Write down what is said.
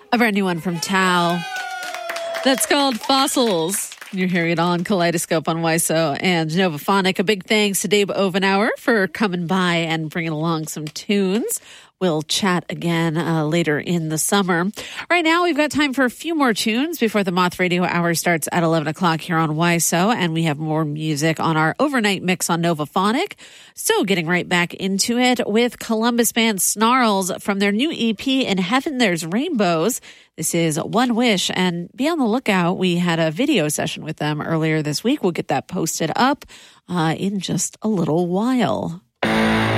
A brand new one from Tao. That's called Fossils. You're hearing it on Kaleidoscope on WISO and Novaphonic. A big thanks to Dave Ovenauer for coming by and bringing along some tunes. We'll chat again later in the summer. Right now, we've got time for a few more tunes before the Moth Radio Hour starts at 11 o'clock here on WISO, and we have more music on our overnight mix on Novaphonic. So getting right back into it with Columbus band Snarls from their new EP, In Heaven There's Rainbows. This is One Wish, and be on the lookout. We had a video session with them earlier this week. We'll get that posted up in just a little while.